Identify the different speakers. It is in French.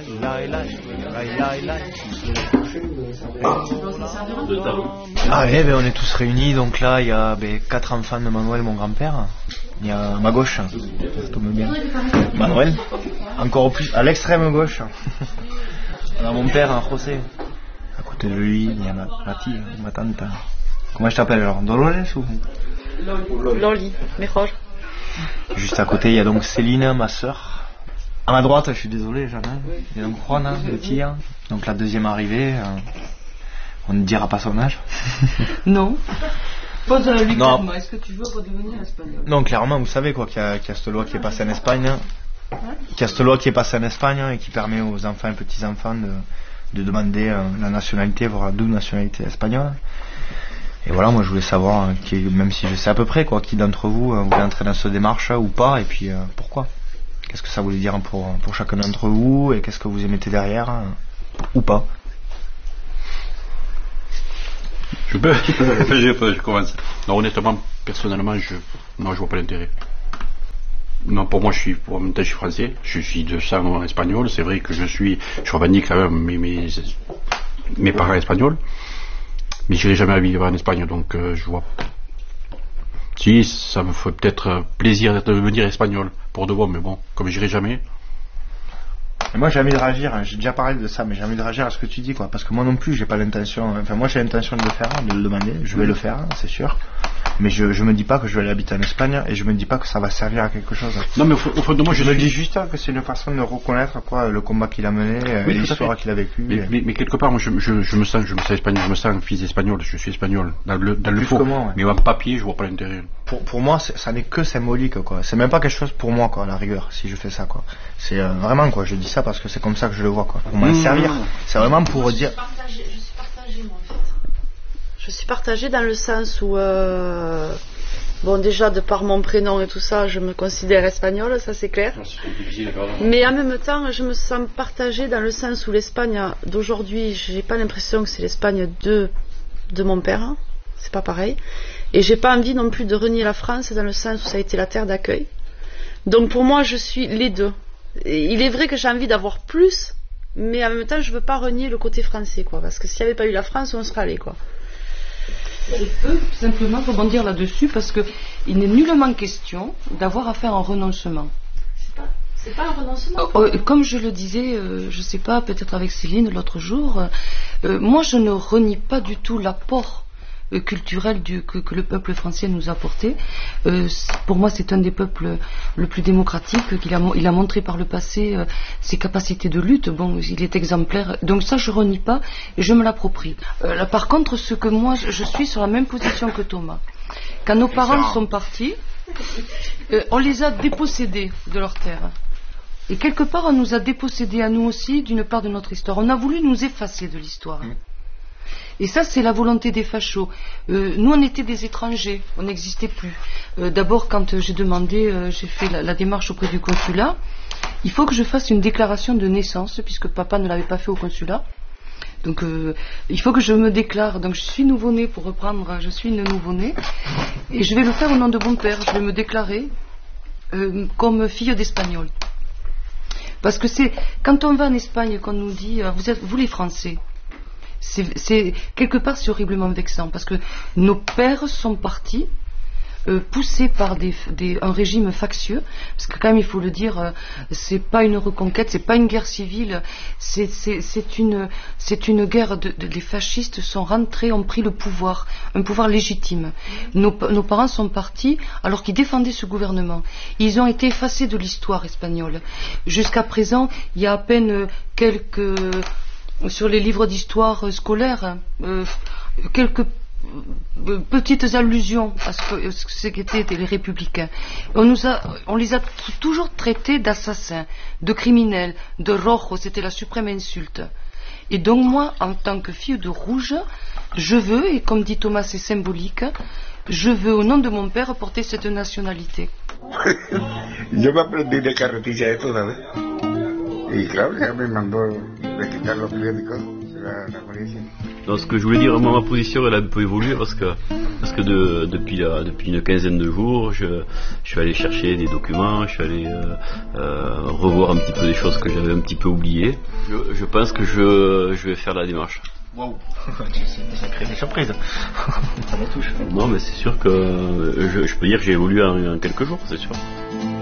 Speaker 1: Ah ouais, on est tous réunis, donc là il y a 4 enfants de Manuel, mon grand-père. Il y a à ma gauche, ça tombe bien, Manuel, encore plus à l'extrême gauche. On a mon père, José. À côté de lui, il y a ma tia, ma tante. Comment je t'appelle alors, Dolores ou
Speaker 2: Loli, mejor.
Speaker 1: Juste à côté, il y a donc Céline, ma soeur. À ma droite, je suis désolé, Jeanne. Il y a donc Juana, le tir. Donc la deuxième arrivée. On ne dira pas son âge.
Speaker 2: Non. Pose-lui clairement, est-ce que tu veux redevenir espagnol?
Speaker 1: Non, clairement, vous savez quoi, qu'il y a cette loi qui est passée en Espagne. Qu'il y a cette loi qui est passée en Espagne et qui permet aux enfants et petits-enfants de demander la nationalité, voire la double nationalité espagnole. Et voilà, moi je voulais savoir, même si je sais à peu près quoi, qui d'entre vous voulait entrer dans cette démarche ou pas, et puis pourquoi. Qu'est-ce que ça voulait dire pour chacun d'entre vous, et qu'est-ce que vous émettez derrière, ou pas.
Speaker 3: Je commence. Non, honnêtement, personnellement, je vois pas l'intérêt. Non, pour moi, je suis français, je suis de sang espagnol. C'est vrai que je revendique quand même mes parents espagnols, mais j'irai jamais vivre en Espagne, donc je vois. Si, ça me fait peut-être plaisir de devenir espagnol pour de bon, mais bon, comme j'irai jamais.
Speaker 1: Et moi j'ai envie de réagir, j'ai déjà parlé de ça, mais j'ai envie de réagir à ce que tu dis quoi, parce que moi non plus j'ai pas l'intention, enfin moi j'ai l'intention de le faire, de le demander, je vais le faire, c'est sûr, mais je me dis pas que je vais aller habiter en Espagne, et je me dis pas que ça va servir à quelque chose.
Speaker 3: Non mais au fond de moi
Speaker 1: je me dis juste que c'est une façon de reconnaître quoi, le combat qu'il a mené, oui, l'histoire qu'il a vécue.
Speaker 3: Mais quelque part moi je me sens espagnol, je me sens fils espagnol, je suis espagnol, dans le fond, ouais. Mais en papier je vois pas l'intérêt.
Speaker 1: Pour moi ça n'est que symbolique quoi, c'est même pas quelque chose pour moi quoi, à la rigueur, si je fais ça quoi, c'est vraiment quoi, je dis ça parce que c'est comme ça que je le vois quoi, pour m'en servir, c'est vraiment pour dire.
Speaker 2: Je suis partagée moi en fait. Je suis partagée dans le sens où bon déjà de par mon prénom et tout ça, je me considère espagnole, ça c'est clair. Mais en même temps, je me sens partagée dans le sens où l'Espagne d'aujourd'hui, j'ai pas l'impression que c'est l'Espagne de mon père, c'est pas pareil. Et j'ai pas envie non plus de renier la France dans le sens où ça a été la terre d'accueil. Donc pour moi, je suis les deux. Et il est vrai que j'ai envie d'avoir plus, mais en même temps, je veux pas renier le côté français, quoi. Parce que s'il n'y avait pas eu la France, on serait allé, quoi.
Speaker 4: Je peux simplement rebondir là-dessus parce que il n'est nullement question d'avoir à faire un renoncement.
Speaker 2: C'est pas un renoncement.
Speaker 4: Comme je le disais, je sais pas, peut-être avec Céline l'autre jour, moi je ne renie pas du tout l'apport culturel que le peuple français nous a apporté. Pour moi, c'est un des peuples le plus démocratique. Il a montré par le passé ses capacités de lutte. Bon, il est exemplaire. Donc ça, je renie pas et je me l'approprie. Là, par contre, ce que moi, je suis sur la même position que Thomas. Quand nos parents sont partis, on les a dépossédés de leur terre. Et quelque part, on nous a dépossédés à nous aussi d'une part de notre histoire. On a voulu nous effacer de l'histoire. Et ça, c'est la volonté des fachos. Nous, on était des étrangers, on n'existait plus. D'abord, quand j'ai demandé, j'ai fait la démarche auprès du consulat, il faut que je fasse une déclaration de naissance, puisque papa ne l'avait pas fait au consulat. Donc, il faut que je me déclare. Donc, je suis nouveau-né, pour reprendre, je suis une nouveau-née. Et je vais le faire au nom de mon père. Je vais me déclarer comme fille d'Espagnol. Parce que c'est, quand on va en Espagne, qu'on nous dit, vous les Français, c'est quelque part c'est horriblement vexant parce que nos pères sont partis poussés par un régime factieux, parce que quand même il faut le dire, c'est pas une reconquête, c'est pas une guerre civile, c'est une guerre les fascistes sont rentrés, ont pris le pouvoir, un pouvoir légitime. Nos parents sont partis alors qu'ils défendaient ce gouvernement. Ils ont été effacés de l'histoire espagnole. Jusqu'à présent, il y a à peine sur les livres d'histoire scolaires, quelques petites allusions à ce qu'étaient les républicains. On les a toujours traités d'assassins, de criminels, de rojos, c'était la suprême insulte. Et donc moi, en tant que fille de rouge, je veux, et comme dit Thomas, c'est symbolique, je veux au nom de mon père porter cette nationalité.
Speaker 5: Yo me aprendí de carretilla esto, ¿sabes? Y claro, ya me mandó de quitar los periódicos. la coalition.
Speaker 6: Donc, ce que je voulais dire, moi, ma position, elle a un peu évolué parce que depuis une quinzaine de jours, je suis allé chercher des documents, je suis allé revoir un petit peu des choses que j'avais un petit peu oubliées. Je pense que je vais faire la démarche.
Speaker 1: Waouh, ça crée des surprises. Ça me touche.
Speaker 6: Non, mais c'est sûr que je peux dire que j'ai évolué en quelques jours, c'est sûr.